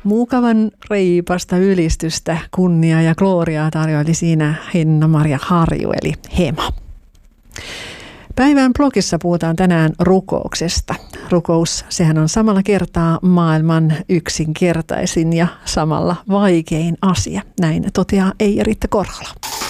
Mukavan reipasta ylistystä, kunniaa ja gloriaa tarjoili siinä Henna-Maria Harju eli Hema. Päivän blogissa puhutaan tänään rukouksesta. Rukous, sehän on samalla kertaa maailman yksinkertaisin ja samalla vaikein asia. Näin toteaa Eija-Riitta Korhola.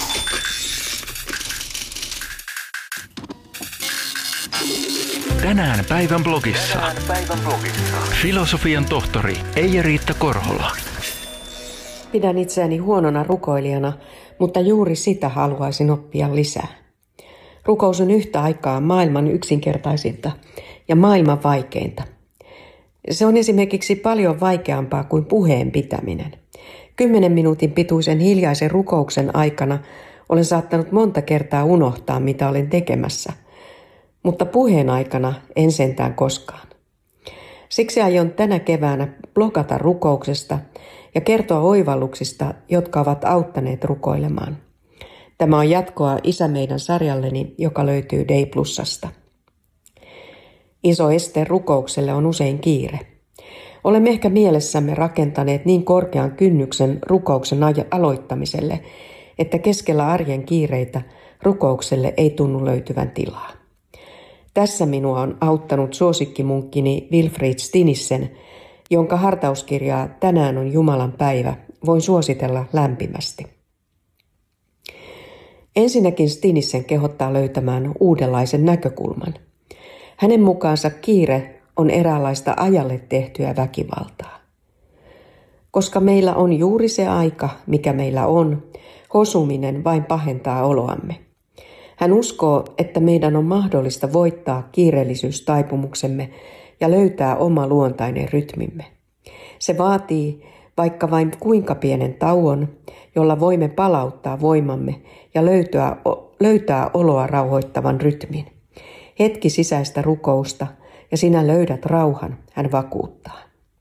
Tänään päivän blogissa. Filosofian tohtori Eija-Riitta Korhola. Pidän itseäni huonona rukoilijana, mutta juuri sitä haluaisin oppia lisää. Rukous on yhtä aikaa maailman yksinkertaisinta ja maailman vaikeinta. Se on esimerkiksi paljon vaikeampaa kuin puheen pitäminen. 10 minuutin pituisen hiljaisen rukouksen aikana olen saattanut monta kertaa unohtaa, mitä olen tekemässä. Mutta puheen aikana en sentään koskaan. Siksi aion tänä keväänä blogata rukouksesta ja kertoa oivalluksista, jotka ovat auttaneet rukoilemaan. Tämä on jatkoa Isä meidän -sarjalleni, joka löytyy Day Plusasta. Iso este rukoukselle on usein kiire. Olemme ehkä mielessämme rakentaneet niin korkean kynnyksen rukouksen aloittamiselle, että keskellä arjen kiireitä rukoukselle ei tunnu löytyvän tilaa. Tässä minua on auttanut suosikkimunkkini Wilfrid Stinissen, jonka hartauskirjaa Tänään on Jumalan päivä voin suositella lämpimästi. Ensinnäkin Stinissen kehottaa löytämään uudenlaisen näkökulman. Hänen mukaansa kiire on eräänlaista ajalle tehtyä väkivaltaa. Koska meillä on juuri se aika, mikä meillä on, hosuminen vain pahentaa oloamme. Hän uskoo, että meidän on mahdollista voittaa kiireellisyystaipumuksemme ja löytää oma luontainen rytmimme. Se vaatii vaikka vain kuinka pienen tauon, jolla voimme palauttaa voimamme ja löytää oloa rauhoittavan rytmin. Hetki sisäistä rukousta ja sinä löydät rauhan, hän vakuuttaa.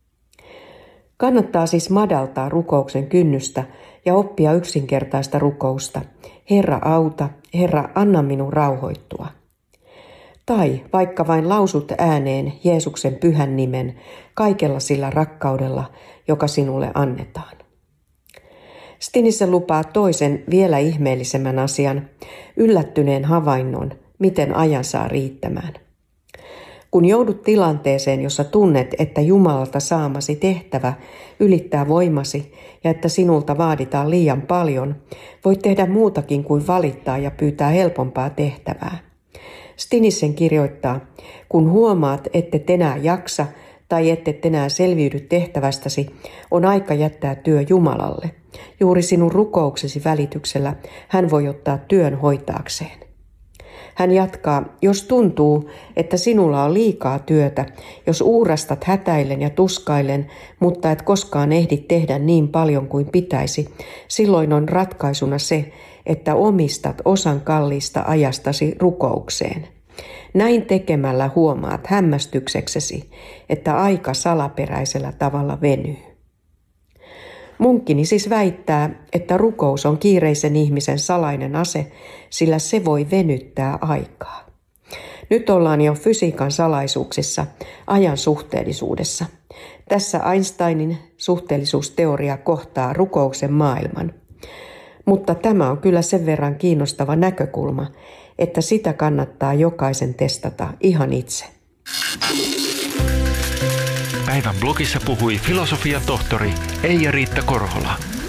Kannattaa siis madaltaa rukouksen kynnystä ja oppia yksinkertaista rukousta. Herra auta, Herra anna minun rauhoittua. Tai vaikka vain lausut ääneen Jeesuksen pyhän nimen kaikella sillä rakkaudella, joka sinulle annetaan. Stinissen lupaa toisen vielä ihmeellisemmän asian, yllättyneen havainnon, miten ajan saa riittämään. Kun joudut tilanteeseen, jossa tunnet, että Jumalalta saamasi tehtävä ylittää voimasi ja että sinulta vaaditaan liian paljon, voit tehdä muutakin kuin valittaa ja pyytää helpompaa tehtävää. Stinissen kirjoittaa, kun huomaat, ettet enää jaksa tai ettet enää selviydy tehtävästäsi, on aika jättää työ Jumalalle. Juuri sinun rukouksesi välityksellä hän voi ottaa työn hoitaakseen. Hän jatkaa, jos tuntuu, että sinulla on liikaa työtä, jos uurastat hätäillen ja tuskaillen, mutta et koskaan ehdi tehdä niin paljon kuin pitäisi, silloin on ratkaisuna se, että omistat osan kalliista ajastasi rukoukseen. Näin tekemällä huomaat hämmästykseksesi, että aika salaperäisellä tavalla venyy. Munkkini siis väittää, että rukous on kiireisen ihmisen salainen ase, sillä se voi venyttää aikaa. Nyt ollaan jo fysiikan salaisuuksissa, ajan suhteellisuudessa. Tässä Einsteinin suhteellisuusteoria kohtaa rukouksen maailman. Mutta tämä on kyllä sen verran kiinnostava näkökulma, että sitä kannattaa jokaisen testata ihan itse. Päivän blogissa puhui filosofian tohtori Eija-Riitta Korhola.